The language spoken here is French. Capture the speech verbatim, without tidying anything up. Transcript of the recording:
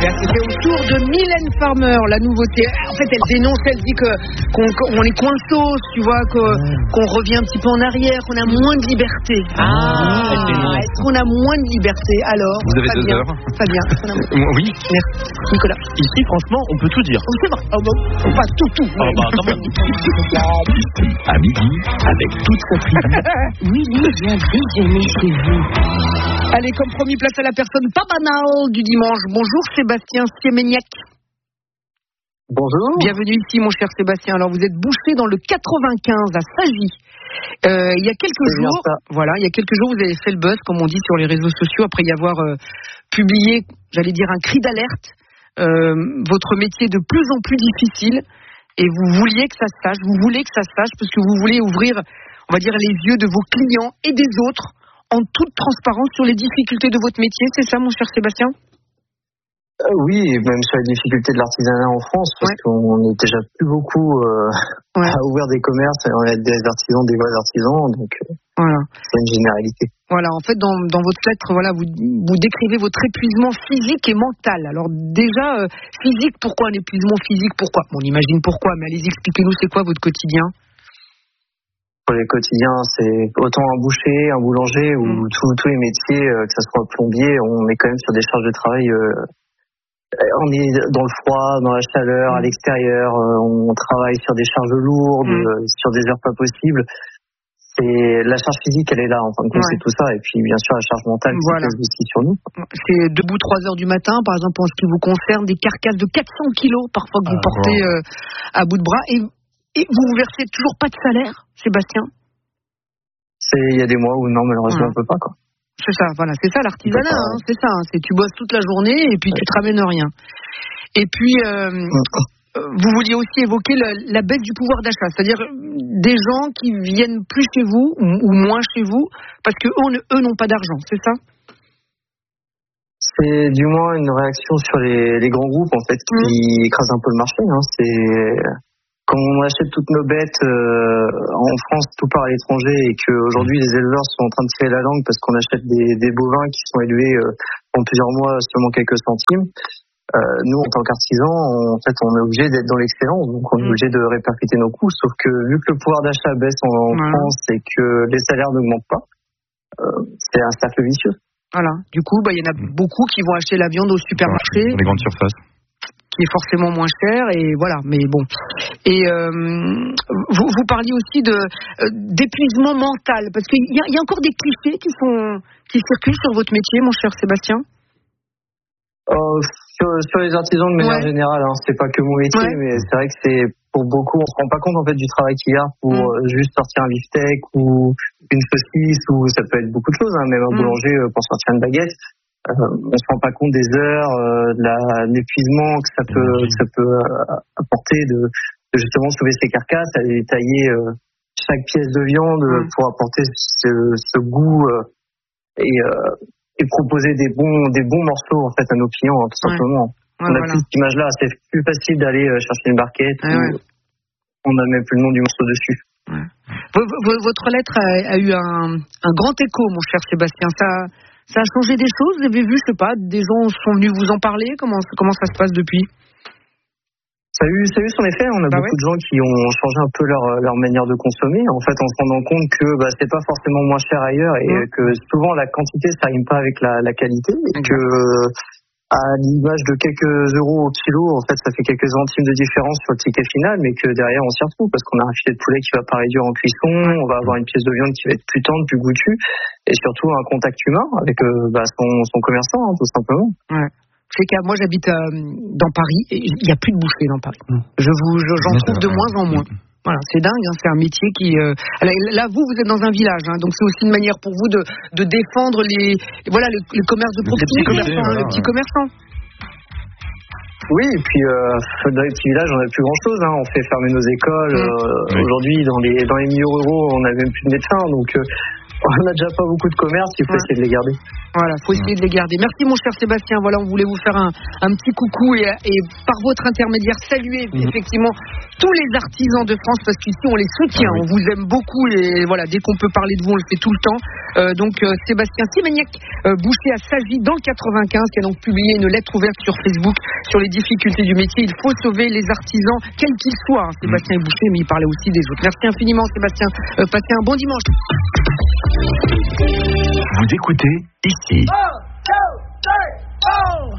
Super, c'était au tour de Mylène Farmer, la nouveauté. En fait, elle dénonce, elle dit que qu'on, qu'on est coinceau, tu vois, que, qu'on revient un petit peu en arrière, qu'on a moins de liberté. Ah, ah est-ce qu'on a moins de liberté? Alors, vous avez Fabien, deux heures. Fabien, a... oui. Merci. Nicolas. Ici, franchement, on peut tout dire. Oh, c'est vrai. Oh, bon, pas tout, tout. Oh, bah, quand même. À midi, avec toute sa tribu. Willy vient déjeuner chez vous. Allez, comme promis, place à la personne pas banale du dimanche. Bonjour Sébastien Siemeniac. Bonjour. Bienvenue ici, mon cher Sébastien. Alors, vous êtes boucher dans le quatre-vingt-quinze à Sagy. Euh, il y a quelques C'est jours, voilà, il y a quelques jours, vous avez fait le buzz, comme on dit sur les réseaux sociaux, après y avoir euh, publié, j'allais dire, un cri d'alerte. Euh, votre métier est de plus en plus difficile, et vous vouliez que ça se sache. Vous voulez que ça se sache parce que vous voulez ouvrir, on va dire, les yeux de vos clients et des autres en toute transparence sur les difficultés de votre métier. C'est ça, mon cher Sébastien? Euh, oui, et même sur les difficultés de l'artisanat en France, parce ouais. qu'on n'est déjà plus beaucoup euh, ouais. à ouvrir des commerces, et on a des artisans, des vrais artisans, donc euh, voilà. C'est une généralité. Voilà, en fait, dans, dans votre lettre, voilà, vous, vous décrivez votre épuisement physique et mental. Alors déjà, euh, physique, pourquoi un épuisement physique? Pourquoi? Bon, on imagine pourquoi, mais allez-y, expliquez-nous, c'est quoi votre quotidien? Pour les quotidiens, c'est autant un boucher, un boulanger, ou mmh. tous, tous les métiers, euh, que ce soit plombier, on est quand même sur des charges de travail... Euh, on est dans le froid, dans la chaleur, mmh. à l'extérieur, euh, on travaille sur des charges lourdes, mmh. euh, sur des heures pas possibles. C'est, la charge physique, elle est là, en fin de compte, ouais. c'est tout ça. Et puis, bien sûr, la charge mentale voilà. qui pèse aussi sur nous. C'est debout trois heures du matin, par exemple, en ce qui vous concerne, des carcasses de quatre cents kilos, parfois, que vous ah, portez wow. euh, à bout de bras. Et, et vous vous versez toujours pas de salaire, Sébastien? C'est, il y a des mois où non, malheureusement, ouais. on peut pas, quoi. C'est ça, voilà, c'est ça l'artisanat, hein, c'est ça, hein, c'est tu bosses toute la journée et puis ouais. tu te ramènes rien. Et puis, euh, vous vouliez aussi évoquer la, la baisse du pouvoir d'achat, c'est-à-dire des gens qui viennent plus chez vous ou, ou moins chez vous parce que eux, eux n'ont pas d'argent, c'est ça? C'est du moins une réaction sur les, les grands groupes en fait qui mmh. écrasent un peu le marché. Hein. C'est quand on achète toutes nos bêtes euh, en France, tout part à l'étranger, et qu'aujourd'hui les éleveurs sont en train de tirer la langue parce qu'on achète des, des bovins qui sont élevés euh, pendant plusieurs mois seulement quelques centimes. Euh, nous, en tant qu'artisans, en fait, on est obligé d'être dans l'excellence, donc on est obligé de répercuter nos coûts. Sauf que vu que le pouvoir d'achat baisse en, en mmh. France et que les salaires n'augmentent pas, euh, c'est un cercle vicieux. Voilà. Du coup, bah, il y en a beaucoup qui vont acheter la viande au supermarché. Dans les grandes surfaces. Qui est forcément moins cher, et voilà, mais bon. Et euh, vous, vous parliez aussi de euh, d'épuisement mental, parce qu'il y a, il y a encore des clichés qui sont qui circulent sur votre métier, mon cher Sébastien. Euh, sur, sur les artisans de manière ouais. générale, hein, c'est pas que mon métier, ouais. mais c'est vrai que c'est pour beaucoup, on se rend pas compte en fait du travail qu'il y a pour mmh. juste sortir un beefsteak ou une saucisse, ou ça peut être beaucoup de choses, hein, même un mmh. boulanger pour sortir une baguette. Euh, on se rend pas compte des heures, euh, de la, l'épuisement que ça peut, que ça peut euh, apporter de, de justement soulever ces carcasses, aller tailler euh, chaque pièce de viande mmh. pour apporter ce, ce goût euh, et, euh, et proposer des bons, des bons morceaux en fait à nos clients, hein, tout ouais. simplement. Ouais, on a voilà. plus cette image-là, c'est plus facile d'aller chercher une barquette, ouais, ouais. on n'a même plus le nom du morceau dessus. Ouais. V- votre lettre a, a eu un, un grand écho, mon cher Sébastien. Ça. Ça a changé des choses? Vous avez vu, je sais pas, des gens sont venus vous en parler? Comment, comment ça se passe depuis? Ça a eu, ça a eu son effet. On a bah beaucoup ouais. de gens qui ont changé un peu leur, leur manière de consommer. En fait, en se rendant compte que bah, c'est pas forcément moins cher ailleurs, et mmh. que souvent la quantité ça rime pas avec la, la qualité, et mmh. que à l'image de quelques euros au kilo, en fait, ça fait quelques centimes de différence sur le ticket final, mais que derrière on s'y retrouve parce qu'on a un filet de poulet qui va pas réduire en cuisson, on va avoir une pièce de viande qui va être plus tendre, plus goûtue, et surtout un contact humain avec euh, bah, son, son commerçant, hein, tout simplement. Ouais. C'est que moi j'habite euh, dans Paris et il n'y a plus de boucherie dans Paris. Je vous, je, j'en trouve de moins en moins. Voilà, c'est dingue, hein, c'est un métier qui... Euh... Là, vous, vous êtes dans un village, hein, donc c'est aussi une manière pour vous de, de défendre les, voilà, les, les commerces de proximité, les petits commerçants. Voilà, les petits ouais. commerçants. Oui, et puis euh, dans les petits villages, on n'a plus grand-chose. Hein. On fait fermer nos écoles. Mmh. Euh, oui. Aujourd'hui, dans les, dans les milieux ruraux, on n'a même plus de médecins. Donc, euh, on n'a déjà pas beaucoup de commerce, il faut ouais. essayer de les garder. Voilà, il faut essayer de les garder. Merci mon cher Sébastien. Voilà, on voulait vous faire un, un petit coucou et, et par votre intermédiaire saluer mmh. effectivement tous les artisans de France parce qu'ici on les soutient, ah oui. on vous aime beaucoup et voilà, dès qu'on peut parler de vous, on le fait tout le temps. Euh, donc euh, Sébastien Simagnac, euh, boucher à Sagy dans le quatre-vingt-quinze, qui a donc publié une lettre ouverte sur Facebook sur les difficultés du métier. Il faut sauver les artisans, quels qu'ils soient. Hein. Sébastien mmh. est boucher, mais il parlait aussi des autres. Merci infiniment Sébastien. Euh, passez un bon dimanche. Vous écoutez ici. Oh, oh, oh, oh.